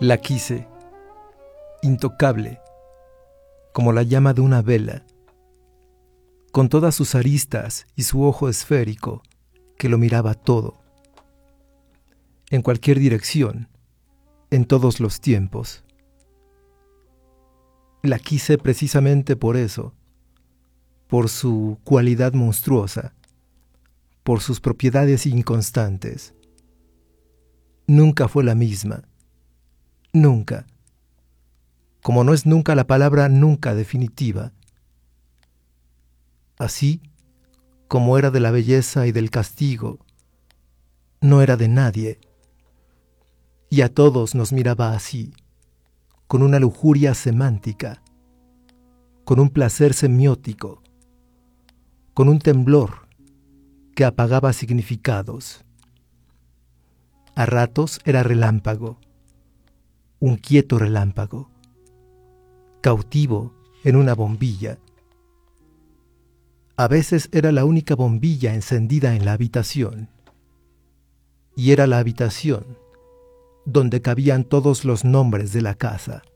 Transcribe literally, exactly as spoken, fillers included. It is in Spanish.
La quise, intocable, como la llama de una vela, con todas sus aristas y su ojo esférico que lo miraba todo, en cualquier dirección, en todos los tiempos. La quise precisamente por eso, por su cualidad monstruosa, por sus propiedades inconstantes. Nunca fue la misma, nunca, como no es nunca la palabra nunca definitiva. Así como era de la belleza y del castigo, no era de nadie, y a todos nos miraba así, con una lujuria semántica, con un placer semiótico, con un temblor que apagaba significados. A ratos era relámpago, un quieto relámpago, cautivo en una bombilla. A veces era la única bombilla encendida en la habitación, y era la habitación donde cabían todos los nombres de la casa.